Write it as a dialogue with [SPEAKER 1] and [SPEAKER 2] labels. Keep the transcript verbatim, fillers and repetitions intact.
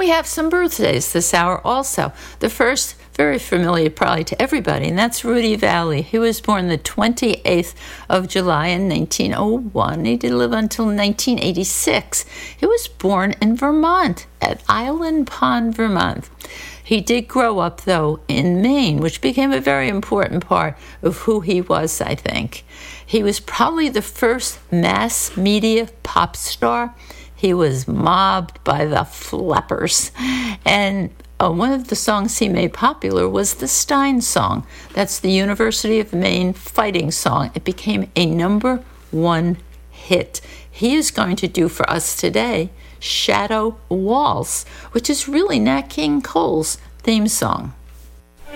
[SPEAKER 1] we have some birthdays this hour also. The first, very familiar probably to everybody, and that's Rudy Vallée. He was born the twenty-eighth of July in nineteen oh one. He did live until nineteen eighty-six. He was born in Vermont, at Island Pond, Vermont. He did grow up, though, in Maine, which became a very important part of who he was, I think. He was probably the first mass media pop star. He was mobbed by the flappers. And uh, one of the songs he made popular was the Stein song. That's the University of Maine fighting song. It became a number one hit. He is going to do for us today Shadow Waltz, which is really Nat King Cole's theme song.